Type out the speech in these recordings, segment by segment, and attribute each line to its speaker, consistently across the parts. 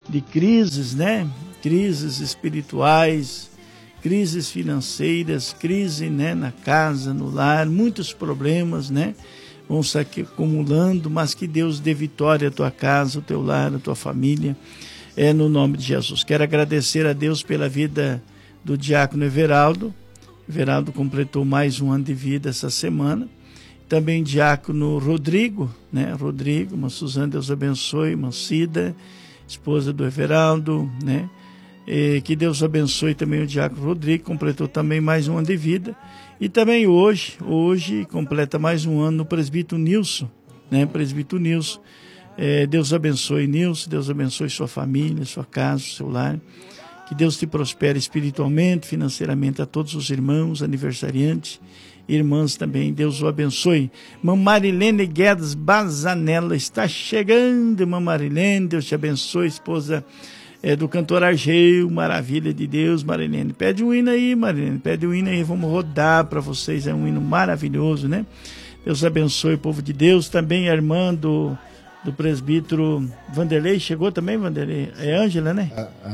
Speaker 1: de crises, né? Crises espirituais, crises financeiras, crise, né, na casa, no lar, muitos problemas, né, vão se acumulando, mas que Deus dê vitória à tua casa, ao teu lar, à tua família, no nome de Jesus. Quero agradecer a Deus pela vida do diácono Everaldo. Everaldo completou mais um ano de vida essa semana. Também diácono Rodrigo, né, Rodrigo, irmã Suzana, Deus abençoe, irmã Cida, esposa do Everaldo, né, que Deus abençoe também o diácono Rodrigo, completou também mais um ano de vida. E também hoje completa mais um ano no presbítero Nilson, né? Presbítero Nilson. Deus abençoe Nilson, Deus abençoe sua família, sua casa, seu lar. Que Deus te prospere espiritualmente, financeiramente, a todos os irmãos, aniversariantes, irmãs também. Deus o abençoe. Irmã Marilene Guedes Bazanella está chegando, irmã Marilene, Deus te abençoe, esposa do cantor Argeu, maravilha de Deus, Marilene. Pede um hino aí, Marilene, pede um hino aí, vamos rodar para vocês, é um hino maravilhoso, né? Deus abençoe o povo de Deus. Também a irmã do presbítero Vanderlei, chegou também, Vanderlei? É Ângela, né?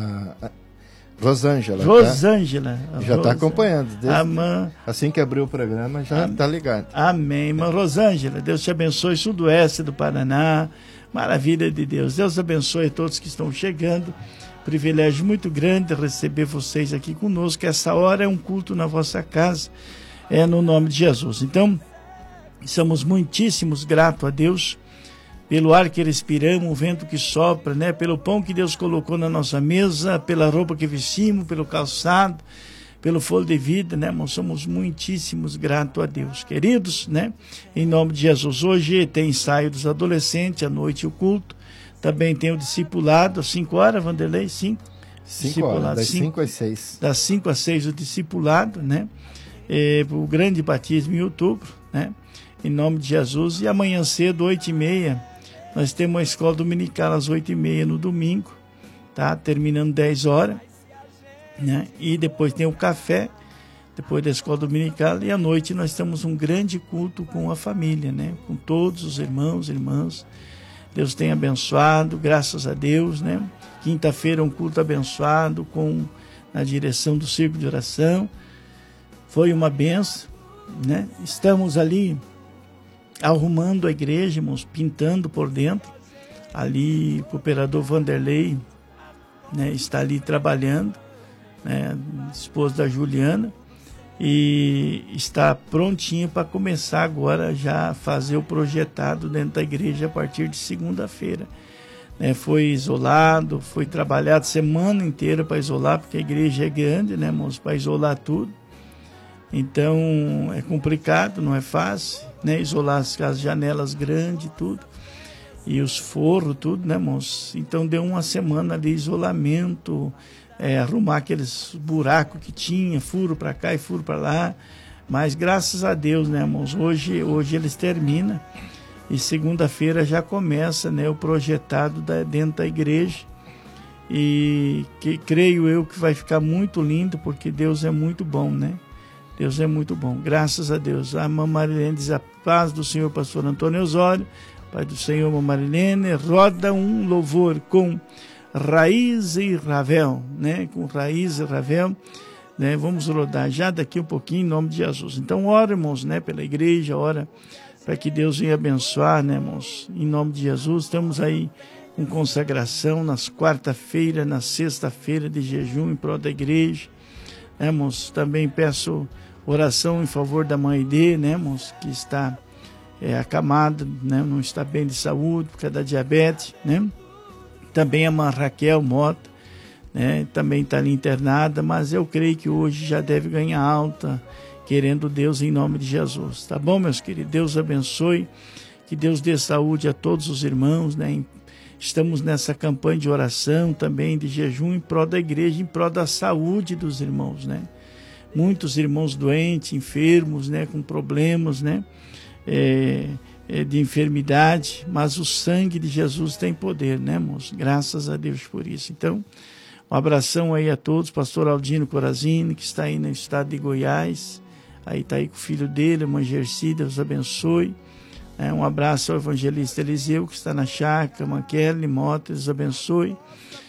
Speaker 2: Rosângela.
Speaker 1: Rosângela.
Speaker 2: Já está acompanhando.
Speaker 1: Amém.
Speaker 2: Assim que abriu o programa, já está ligado.
Speaker 1: Amém. Irmã Rosângela, Deus te abençoe, sudoeste do Paraná. Maravilha de Deus. Deus abençoe a todos que estão chegando. Privilégio muito grande receber vocês aqui conosco. Essa hora é um culto na vossa casa, no nome de Jesus. Então, somos muitíssimos gratos a Deus pelo ar que respiramos, o vento que sopra, né? Pelo pão que Deus colocou na nossa mesa, pela roupa que vestimos, pelo calçado, pelo fôlego de vida, né, irmão? Somos muitíssimos gratos a Deus, queridos, né? Em nome de Jesus. Hoje tem ensaio dos adolescentes, à noite o culto. Também tem o discipulado, às 5 horas, Vanderlei? 5
Speaker 2: horas, das 5 às 6.
Speaker 1: Das 5 às 6 o discipulado, né? O grande batismo em outubro, né? Em nome de Jesus. E amanhã cedo, 8h30, nós temos uma escola dominical às 8h30 no domingo, tá? Terminando 10 horas, né? E depois tem o café, depois da escola dominical, e à noite nós temos um grande culto com a família, né? Com todos os irmãos e irmãs. Deus tem abençoado, graças a Deus, né? Quinta-feira um culto abençoado na direção do círculo de oração. Foi uma benção, né? Estamos ali arrumando a igreja, irmãos, pintando por dentro. Ali o cooperador Vanderlei, né, está ali trabalhando, né, esposa da Juliana, e está prontinho para começar agora já a fazer o projetado dentro da igreja a partir de segunda-feira. Foi isolado, foi trabalhado semana inteira para isolar, porque a igreja é grande, né, irmãos, para isolar tudo. Então é complicado, não é fácil, né, isolar as janelas grandes, tudo, e os forros, tudo, né, irmãos? Então deu uma semana de isolamento, arrumar aqueles buracos que tinha, furo para cá e furo para lá, mas graças a Deus, né, irmãos, hoje eles terminam, e segunda-feira já começa, né, o projetado dentro da igreja, e que creio eu que vai ficar muito lindo, porque Deus é muito bom, né? Deus é muito bom, graças a Deus. A irmã Marilene diz: a paz do Senhor, pastor Antônio Osório, Pai do Senhor, irmã Marilene, roda um louvor com Raiz e Ravel, né? Com Raiz e Ravel, né? Vamos rodar já daqui um pouquinho em nome de Jesus. Então, ora, irmãos, né? Pela igreja, ora para que Deus venha abençoar, né, irmãos? Em nome de Jesus, estamos aí com consagração nas quarta-feira, na sexta-feira de jejum em prol da igreja, né, irmãos? Também peço oração em favor da mãe dele, né, irmãos, que está acamada, né, não está bem de saúde por causa da diabetes, né? Também a irmã Raquel Mota, né, também está ali internada, mas eu creio que hoje já deve ganhar alta, querendo Deus, em nome de Jesus. Tá bom, meus queridos? Deus abençoe, que Deus dê saúde a todos os irmãos, né? Estamos nessa campanha de oração também, de jejum em prol da igreja, em prol da saúde dos irmãos, né? Muitos irmãos doentes, enfermos, né? Com problemas, né? De enfermidade, mas o sangue de Jesus tem poder, né, irmãos? Graças a Deus por isso. Então, um abração aí a todos, pastor Aldino Corazini, que está aí no estado de Goiás, aí está aí com o filho dele, a irmã Gerci, Deus abençoe. Um abraço ao evangelista Eliseu, que está na chácara, irmã Kelly Mota, Deus abençoe.